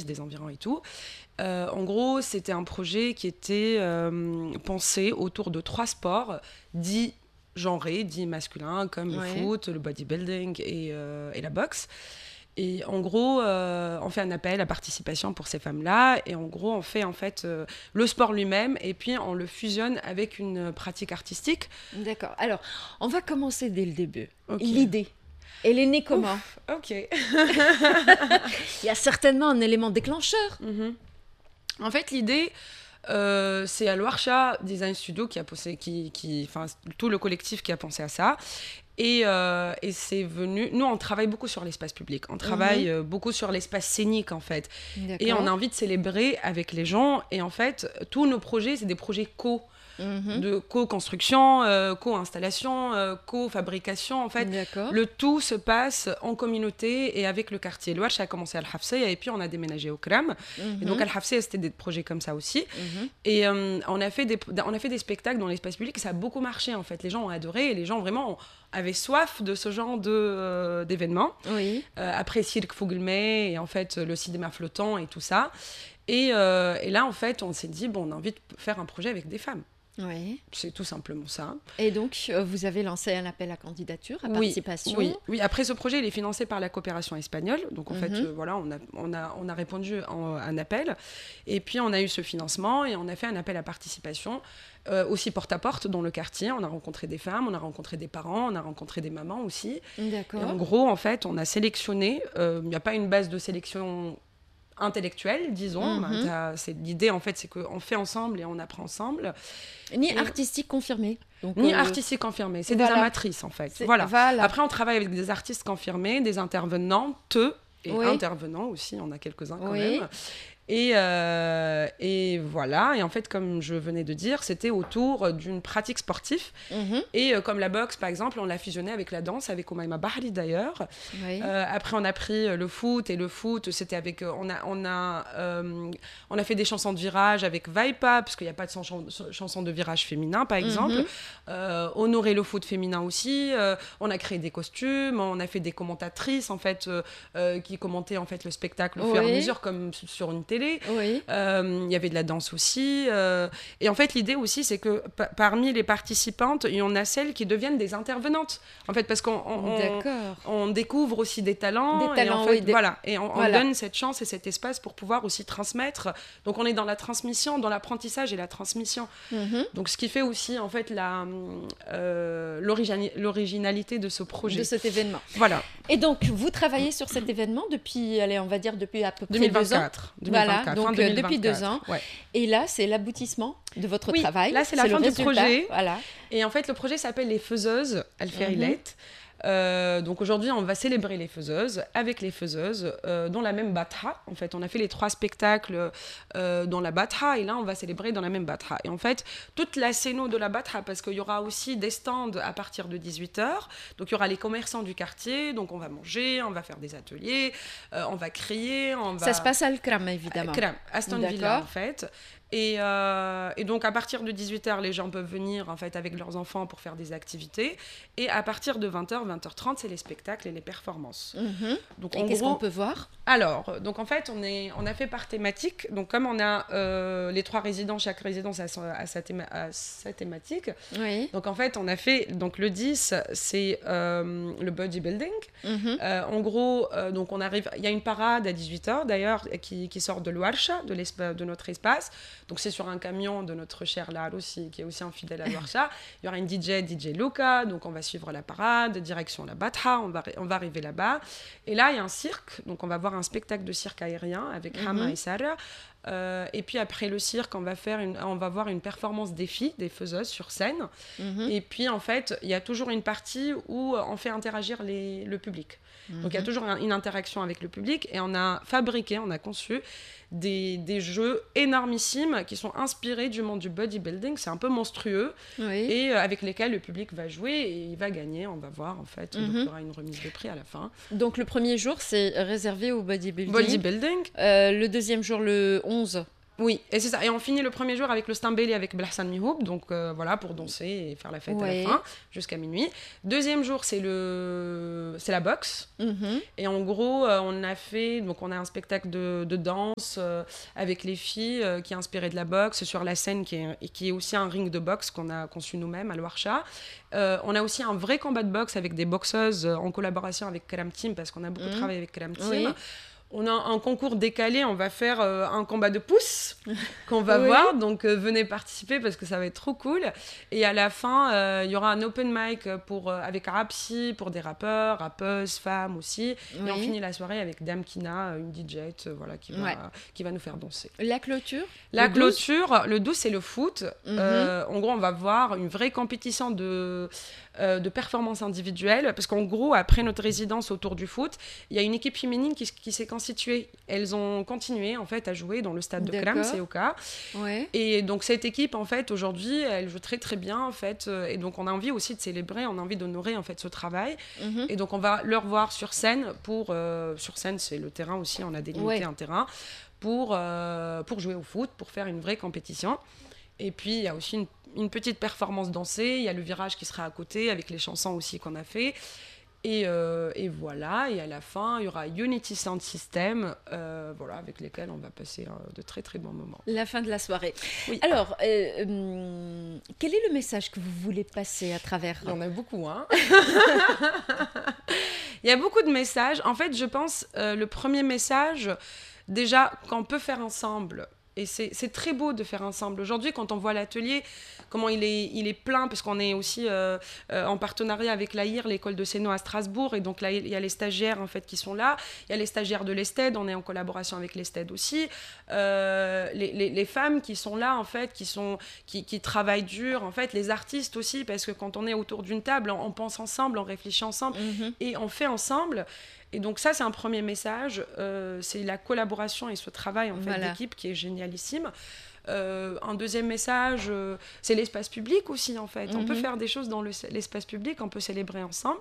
des environs et tout. En gros, c'était un projet qui était pensé autour de 3 sports dits genrés, dits masculins, comme le foot, le bodybuilding et la boxe. Et en gros, on fait un appel à participation pour ces femmes-là. Et en gros, on fait en fait le sport lui-même et puis on le fusionne avec une pratique artistique. D'accord. Alors, on va commencer dès le début. Okay. L'idée. Elle est née comment? Ouf, ok. Il y a certainement un élément déclencheur. En fait, l'idée, c'est Al-Warsha Design Studio qui a pensé, tout le collectif qui a pensé à ça. Et c'est venu... Nous, on travaille beaucoup sur l'espace public. On travaille beaucoup sur l'espace scénique, en fait. Et on a envie de célébrer avec les gens. Et en fait, tous nos projets, c'est des projets de co-construction, co-installation, co-fabrication. En fait, le tout se passe en communauté et avec le quartier. Le Warsha a commencé à Al-Hafsiya et puis on a déménagé au Kram. Et donc, Al-Hafsiya, c'était des projets comme ça aussi. Et on a fait des spectacles dans l'espace public et ça a beaucoup marché, en fait. Les gens ont adoré et les gens, vraiment, avaient soif de ce genre d'événements. Après, Cirque Fogelmay et en fait, le cinéma flottant et tout ça. Et là, en fait, on s'est dit, bon, on a envie de faire un projet avec des femmes. C'est tout simplement ça. Et donc, vous avez lancé un appel à candidature, à participation. Oui. Après, ce projet, il est financé par la coopération espagnole. Donc, en fait, voilà, on a répondu à un appel. Et puis, on a eu ce financement et on a fait un appel à participation, aussi porte-à-porte dans le quartier. On a rencontré des femmes, on a rencontré des parents, on a rencontré des mamans aussi. D'accord. Et en gros, en fait, on a sélectionné. Il n'y a pas une base de sélection intellectuelle, disons. L'idée, en fait, c'est qu'on fait ensemble et on apprend ensemble. Ni artistique confirmé. Donc, ni artistique confirmé. C'est des amatrices, en fait. Voilà. Après, on travaille avec des artistes confirmés, des intervenantes et intervenants aussi. On a quelques-uns quand même. Et voilà. Et en fait, comme je venais de dire, c'était autour d'une pratique sportive. Et comme la boxe, par exemple, on l'a fusionné avec la danse, avec Oumaima Bahri d'ailleurs. Après, on a pris le foot. Et le foot, c'était avec... On a fait des chansons de virage avec Vaipa, parce qu'il n'y a pas de chansons de virage féminin, par exemple. Honorer le foot féminin aussi. On a créé des costumes. On a fait des commentatrices, en fait, qui commentaient en fait, le spectacle au fur et à mesure, comme sur une télé. Il y avait de la danse aussi. Et en fait, l'idée aussi, c'est que parmi les participantes, il y en a celles qui deviennent des intervenantes. En fait, parce qu'on découvre aussi des talents. Et en fait, et on donne cette chance et cet espace pour pouvoir aussi transmettre. Donc, on est dans la transmission, dans l'apprentissage et la transmission. Donc, ce qui fait aussi, en fait, l'originalité de ce projet. De cet événement. Voilà. Et donc, vous travaillez sur cet événement depuis, allez, on va dire, depuis à peu près 2024. 2 ans. Voilà, donc 2024. depuis 2 ans. Et là, c'est l'aboutissement de votre travail. Là, c'est la fin du projet. Voilà. Et en fait, le projet s'appelle Les Faiseuses, Al-Ferilet. Donc aujourd'hui, on va célébrer les faiseuses avec les faiseuses dans la même Batha. En fait, on a fait les 3 spectacles dans la Batha et là, on va célébrer dans la même Batha. Et en fait, toute la scéno de la Batha, parce qu'il y aura aussi des stands à partir de 18h. Donc, il y aura les commerçants du quartier. Donc, on va manger, on va faire des ateliers, on va crier. Ça se passe à Al-Kram, évidemment. Kram, Aston Villa, en fait. Et donc, à partir de 18h, les gens peuvent venir en fait, avec leurs enfants pour faire des activités. Et à partir de 20h, 20h30, c'est les spectacles et les performances. Donc, et qu'est-ce qu'on peut voir? Alors, donc en fait, on a fait par thématique. Donc, comme on a les 3 résidents, chaque résidence a sa thématique. Donc, en fait, on a fait... Donc, le 10, c'est le bodybuilding. En gros, donc on arrive... Il y a une parade à 18h, d'ailleurs, qui sort de l'Warsha, de notre espace. Donc, c'est sur un camion de notre cher Lal aussi, qui est aussi un fidèle à l'Warsha. Il y aura une DJ Luca. Donc, on va suivre la parade, direction la Batha. On va arriver là-bas. Et là, il y a un cirque. Donc, on va voir un spectacle de cirque aérien avec Hama et Sarah. Et puis, après le cirque, on va voir une performance des filles, des faiseuses sur scène. Et puis, en fait, il y a toujours une partie où on fait interagir le public. Donc, il y a toujours une interaction avec le public. Et on a conçu des jeux énormissimes qui sont inspirés du monde du bodybuilding. C'est un peu monstrueux. Et avec lesquels le public va jouer et il va gagner. On va voir, en fait. Donc, il y aura une remise de prix à la fin. Donc, le premier jour, c'est réservé au bodybuilding. Le deuxième jour, le 11, Oui, et c'est ça. Et on finit le premier jour avec le Stambeli avec Belhassan Mihoub, donc voilà, pour danser et faire la fête à la fin, jusqu'à minuit. Deuxième jour, c'est la boxe. Et en gros, on a un spectacle de danse avec les filles qui est inspiré de la boxe sur la scène qui est aussi un ring de boxe qu'on a conçu nous-mêmes à Louarcha. On a aussi un vrai combat de boxe avec des boxeuses en collaboration avec Kalam Team, parce qu'on a beaucoup travaillé avec Kalam Team. Oui. On a un concours décalé, on va faire un combat de pouces qu'on va voir, donc venez participer parce que ça va être trop cool. Et à la fin, il y aura un open mic avec Rapsi pour des rappeurs, rappeuses, femmes aussi. Et on finit la soirée avec Dame Kina, une DJ qui va nous faire danser. La clôture le 12, c'est le foot. En gros, on va voir une vraie compétition de performance individuelle, parce qu'en gros, après notre résidence autour du foot, il y a une équipe féminine qui s'est constituée. Elles ont continué en fait à jouer dans le stade de Kram, COK. Et donc cette équipe en fait aujourd'hui, elle joue très très bien en fait, et donc on a envie aussi de célébrer, on a envie d'honorer en fait ce travail. Et donc on va leur voir sur scène sur scène, c'est le terrain aussi, on a délimité un terrain pour jouer au foot, pour faire une vraie compétition. Et puis il y a aussi une petite performance dansée, il y a le virage qui sera à côté avec les chansons aussi qu'on a fait. Et voilà, et à la fin, il y aura Unity Sound System, avec lesquels on va passer de très très bons moments. La fin de la soirée. Oui. Alors, quel est le message que vous voulez passer à travers? Il y en a beaucoup, hein. Il y a beaucoup de messages. En fait, je pense, le premier message, déjà, qu'on peut faire ensemble. Et c'est très beau de faire ensemble. Aujourd'hui, quand on voit l'atelier, comment il est plein, parce qu'on est aussi en partenariat avec l'AIR, l'école de Séno à Strasbourg. Et donc là, il y a les stagiaires en fait, qui sont là. Il y a les stagiaires de l'ESTED, on est en collaboration avec l'ESTED aussi. Les femmes qui sont là, en fait, qui travaillent dur. En fait, les artistes aussi, parce que quand on est autour d'une table, on pense ensemble, on réfléchit ensemble et on fait ensemble. Et donc ça, c'est un premier message, c'est la collaboration et ce travail en fait, d'équipe qui est génialissime. Un deuxième message, c'est l'espace public aussi en fait. On peut faire des choses dans l'espace public, on peut célébrer ensemble.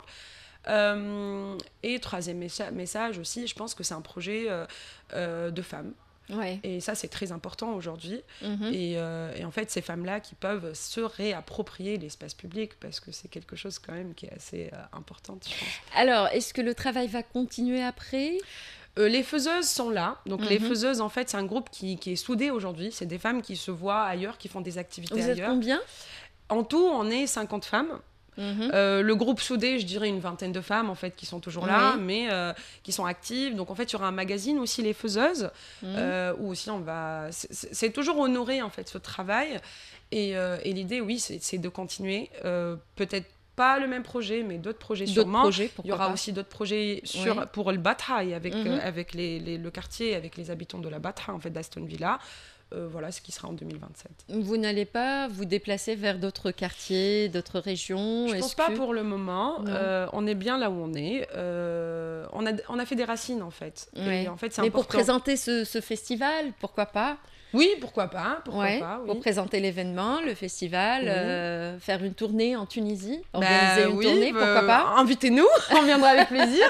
Et troisième message aussi, je pense que c'est un projet de femmes. Et ça, c'est très important aujourd'hui. Et en fait, ces femmes-là qui peuvent se réapproprier l'espace public, parce que c'est quelque chose quand même qui est assez important, je pense. Alors, est-ce que le travail va continuer après ? Les faiseuses sont là. Donc, les faiseuses, en fait, c'est un groupe qui est soudé aujourd'hui. C'est des femmes qui se voient ailleurs, qui font des activités ailleurs. Vous êtes combien ? En tout, on est 50 femmes. Le groupe soudé, je dirais une vingtaine de femmes en fait qui sont toujours là, mais qui sont actives. Donc en fait, il y aura un magazine aussi, les faiseuses, où aussi on va. C'est toujours honorer en fait ce travail. Et l'idée, oui, c'est de continuer. Peut-être pas le même projet, mais d'autres projets sûrement. Il y aura aussi d'autres projets pour le Batha et avec le quartier, avec les habitants de la Batha en fait d'Aston Villa. Voilà ce qui sera en 2027. Vous n'allez pas vous déplacer vers d'autres quartiers, d'autres régions ? Je ne pense pas pour le moment. On est bien là où on est. On a fait des racines en fait. Et en fait, c'est important. Mais pour présenter ce festival, pourquoi pas ? Oui, pourquoi pas, oui. Pour présenter l'événement, le festival, faire une tournée en Tunisie, organiser une tournée, pourquoi pas ? Invitez-nous, on viendra avec plaisir.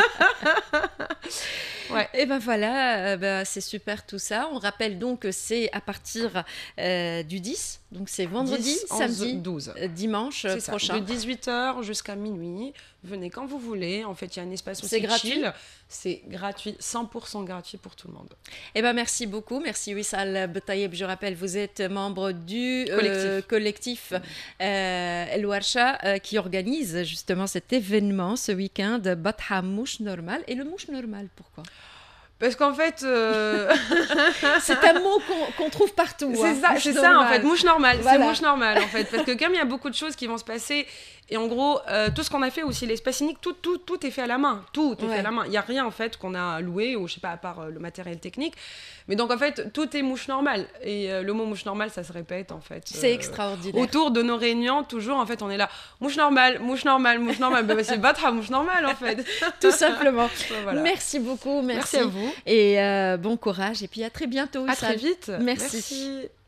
Et ben voilà, c'est super tout ça. On rappelle donc que c'est à partir du 10, donc c'est vendredi, 10, 11, samedi, 12. Dimanche prochain. De 18h jusqu'à minuit. Venez quand vous voulez. En fait, il y a un espace aussi chill. C'est gratuit, 100% gratuit pour tout le monde. Eh ben merci beaucoup. Merci Wissal Betaïeb. Je rappelle, vous êtes membre du collectif El Warcha qui organise justement cet événement ce week-end, Batha Mouche Normal. Et le Mouche Normal, pourquoi ? Parce qu'en fait... c'est un mot qu'on trouve partout. C'est ça en fait, mouche normale. Voilà. C'est mouche normale en fait. Parce que comme il y a beaucoup de choses qui vont se passer, et en gros, tout ce qu'on a fait aussi, l'espace scénique, tout est fait à la main. Tout est fait à la main. Il n'y a rien en fait qu'on a loué, ou je sais pas, à part le matériel technique. Mais donc en fait, tout est mouche normale. Et le mot mouche normale, ça se répète en fait. C'est extraordinaire. Autour de nos réunions, toujours en fait, on est là, mouche normale, mouche normale, mouche normale. C'est Batha, mouche normale en fait. Tout simplement. Voilà. Merci beaucoup, merci. Merci à vous. Et bon courage, et puis à très bientôt. À très vite. Merci.